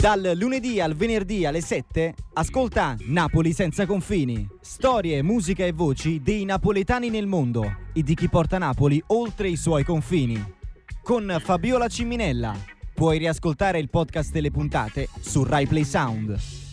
Dal lunedì al venerdì alle 7 ascolta Napoli senza confini. Storie, musica e voci dei napoletani nel mondo e di chi porta Napoli oltre i suoi confini. Con Fabiola Ciminella. Puoi riascoltare il podcast e le puntate su Rai Play Sound.